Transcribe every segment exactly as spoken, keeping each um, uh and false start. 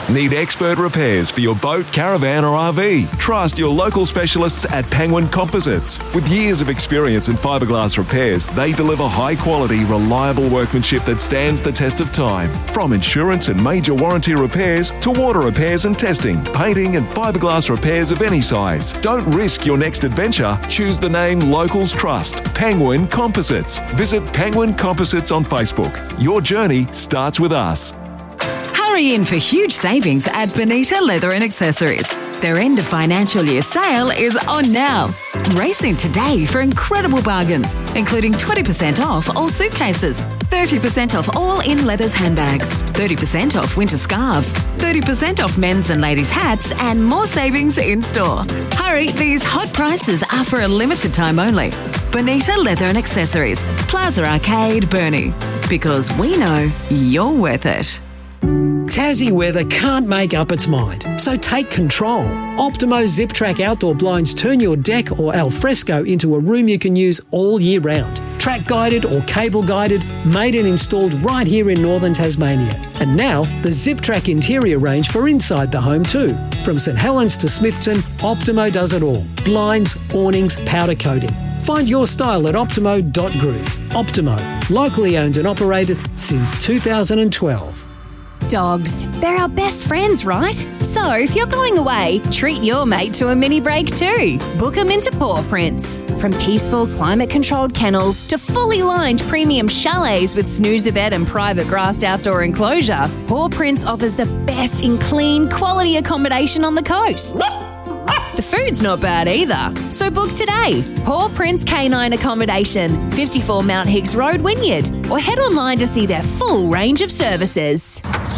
Need expert repairs for your boat, caravan or R V? Trust your local specialists at Penguin Composites. With years of experience in fiberglass repairs, they deliver high-quality, reliable workmanship that stands the test of time. From insurance and major warranty repairs to water repairs and testing, painting and fiberglass repairs of any size. Don't risk your next adventure. Choose the name locals trust. Penguin Composites. Visit Penguin Composites on Facebook. Your journey starts with us. Hurry in for huge savings at Bonita Leather and Accessories. Their end of financial year sale is on now. Race in today for incredible bargains, including twenty percent off all suitcases, thirty percent off all in leathers handbags, thirty percent off winter scarves, thirty percent off men's and ladies' hats, and more savings in store. Hurry, these hot prices are for a limited time only. Bonita Leather and Accessories, Plaza Arcade, Burnie. Because we know you're worth it. Tassie weather can't make up its mind, so take control. Optimo Zip Track outdoor blinds turn your deck or al fresco into a room you can use all year round. Track guided or cable guided, made and installed right here in northern Tasmania. And now, the Zip Track interior range for inside the home too. From St Helens to Smithton, Optimo does it all. Blinds, awnings, powder coating. Find your style at optimo dot group. Optimo, locally owned and operated since two thousand twelve. Dogs. They're our best friends, right? So if you're going away, treat your mate to a mini break too. Book them into Paw Prints. From peaceful, climate-controlled kennels to fully lined premium chalets with snoozer bed and private grassed outdoor enclosure, Paw Prints offers the best in clean, quality accommodation on the coast. The food's not bad either, so book today. Paw Prints Canine Accommodation, fifty-four Mount Hicks Road, Wynyard, or head online to see their full range of services.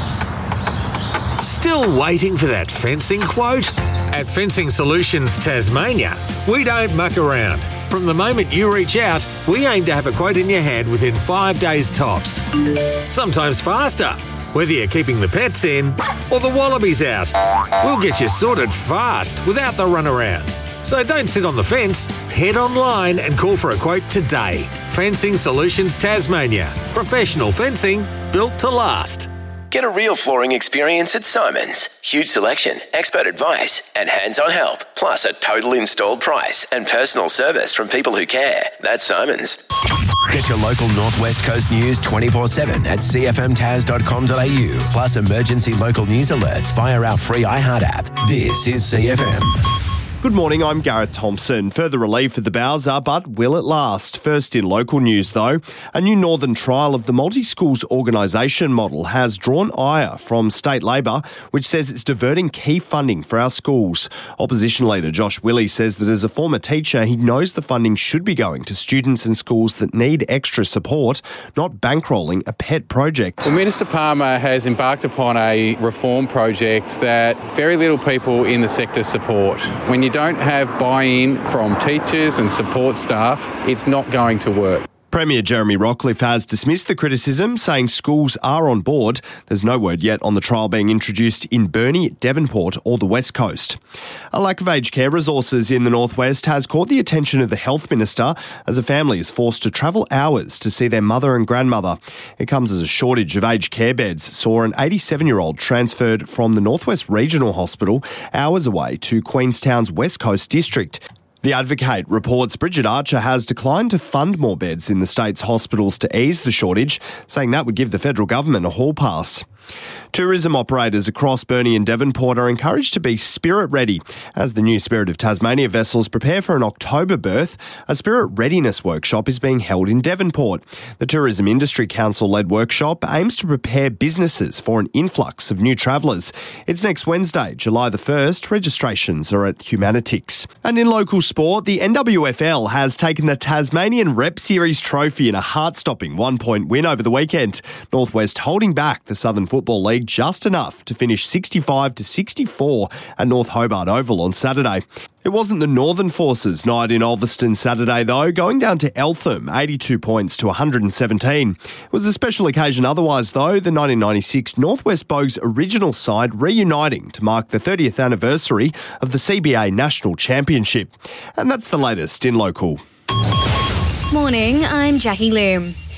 Still waiting for that fencing quote? At Fencing Solutions Tasmania, we don't muck around. From the moment you reach out, we aim to have a quote in your hand within five days tops. Sometimes faster. Whether you're keeping the pets in or the wallabies out, we'll get you sorted fast without the runaround. So don't sit on the fence, head online and call for a quote today. Fencing Solutions Tasmania. Professional fencing built to last. Get a real flooring experience at Simons. Huge selection, expert advice, and hands-on help. Plus a total installed price and personal service from people who care. That's Simons. Get your local Northwest Coast news twenty-four seven at c f m tas dot com dot a u. Plus emergency local news alerts via our free iHeart app. This is C F M. Good morning, I'm Gareth Thompson. Further relief for the Bowser, but will it last? First in local news though, a new northern trial of the multi-schools organisation model has drawn ire from State Labor, which says it's diverting key funding for our schools. Opposition leader Josh Willey says that as a former teacher, he knows the funding should be going to students and schools that need extra support, not bankrolling a pet project. Well, Minister Palmer has embarked upon a reform project that very little people in the sector support. When you don't have buy-in from teachers and support staff, it's not going to work. Premier Jeremy Rockliff has dismissed the criticism, saying schools are on board. There's no word yet on the trial being introduced in Burnie, Devonport or the West Coast. A lack of aged care resources in the Northwest has caught the attention of the Health Minister as a family is forced to travel hours to see their mother and grandmother. It comes as a shortage of aged care beds saw an eighty-seven-year-old transferred from the Northwest Regional Hospital hours away to Queenstown's West Coast District. The Advocate reports Bridget Archer has declined to fund more beds in the state's hospitals to ease the shortage, saying that would give the federal government a hall pass. Tourism operators across Burnie and Devonport are encouraged to be Spirit ready as the new Spirit of Tasmania vessels prepare for an October berth. A Spirit readiness workshop is being held in Devonport. The Tourism Industry Council-led workshop aims to prepare businesses for an influx of new travellers. It's next Wednesday, July the first. Registrations are at Humanitix. And in local sport, the N W F L has taken the Tasmanian Rep Series trophy in a heart-stopping one-point win over the weekend. Northwest holding back the Southern Football League just enough to finish sixty-five to sixty-four at North Hobart Oval on Saturday. It wasn't the Northern Forces night in Ulverston Saturday though, going down to Eltham, eighty-two points to one hundred seventeen. It was a special occasion otherwise though, the nineteen ninety-six Northwest Bogues original side reuniting to mark the thirtieth anniversary of the C B A National Championship. And that's the latest in local. Morning, I'm Jackie Loom.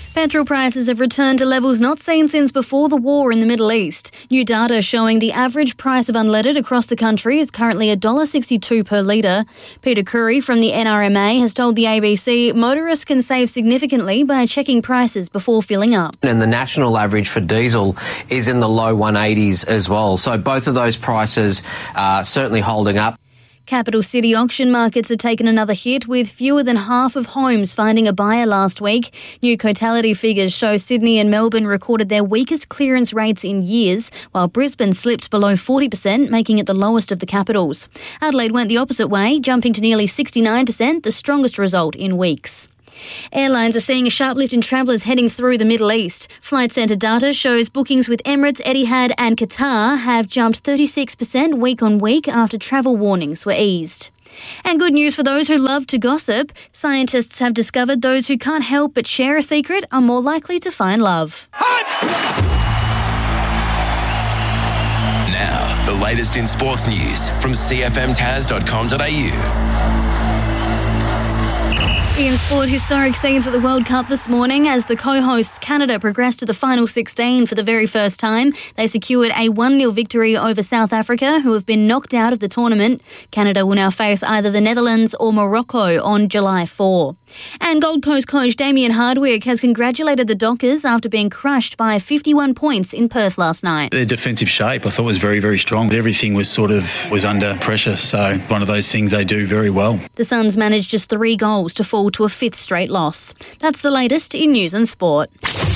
Petrol prices have returned to levels not seen since before the war in the Middle East. New data showing the average price of unleaded across the country is currently one dollar sixty-two per litre. Peter Curry from the N R M A has told the A B C motorists can save significantly by checking prices before filling up. And the national average for diesel is in the low one eighties as well. So both of those prices are certainly holding up. Capital city auction markets have taken another hit, with fewer than half of homes finding a buyer last week. New Cotality figures show Sydney and Melbourne recorded their weakest clearance rates in years, while Brisbane slipped below forty percent, making it the lowest of the capitals. Adelaide went the opposite way, jumping to nearly sixty-nine percent, the strongest result in weeks. Airlines are seeing a sharp lift in travellers heading through the Middle East. Flight Centre data shows bookings with Emirates, Etihad and Qatar have jumped thirty-six percent week on week after travel warnings were eased. And good news for those who love to gossip. Scientists have discovered those who can't help but share a secret are more likely to find love. Now, the latest in sports news from c f m taz dot com dot a u. In sport, historic scenes at the World Cup this morning as the co-hosts Canada progressed to the final sixteen for the very first time. They secured a one nil victory over South Africa, who have been knocked out of the tournament. Canada will now face either the Netherlands or Morocco on July fourth. And Gold Coast coach Damien Hardwick has congratulated the Dockers after being crushed by fifty-one points in Perth last night. Their defensive shape I thought was very, very strong. Everything was sort of was under pressure, so one of those things they do very well. The Suns managed just three goals to fall to a fifth straight loss. That's the latest in news and sport.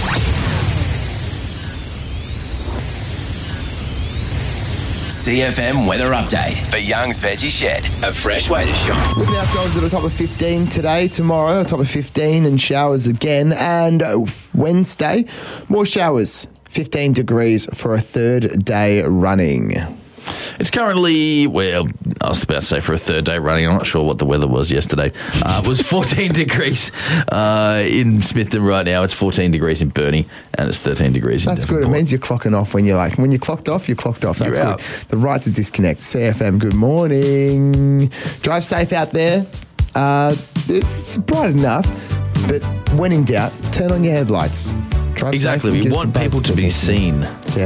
C F M weather update for Young's Veggie Shed. A fresh way to shop. Looking ourselves at a top of fifteen today, tomorrow a top of fifteen and showers again. And Wednesday, more showers, fifteen degrees for a third day running. It's currently, well, I was about to say for a third day running, I'm not sure what the weather was yesterday. Uh, it was fourteen degrees uh, in Smithton right now. It's fourteen degrees in Burnie, and it's thirteen degrees in That's good. It means you're clocking off when you're like, when you're clocked off, you're clocked off. That's You're good. out. The right to disconnect. C F M, good morning. Drive safe out there. Uh, it's bright enough, but when in doubt, turn on your headlights. Drive Exactly. safe and We give want some people to basic be assistance. seen.